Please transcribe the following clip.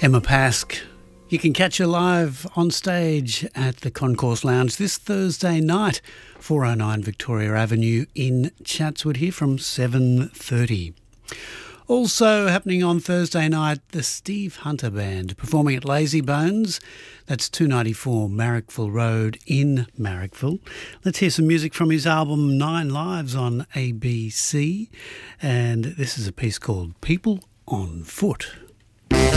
Emma Pask. You can catch her live on stage at the Concourse Lounge this Thursday night, 409 Victoria Avenue in Chatswood here from 7:30. Also happening on Thursday night, the Steve Hunter Band performing at Lazy Bones. That's 294 Marrickville Road in Marrickville. Let's hear some music from his album Nine Lives on ABC. And this is a piece called People on Foot.